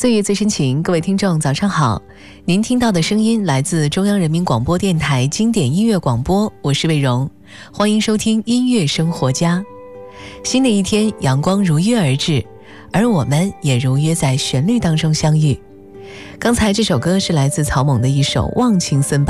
岁月最深情，各位听众早上好，您听到的声音来自中央人民广播电台经典音乐广播，我是魏荣，欢迎收听音乐生活家。新的一天，阳光如约而至，而我们也如约在旋律当中相遇。刚才这首歌是来自草蜢的一首《忘情森巴》。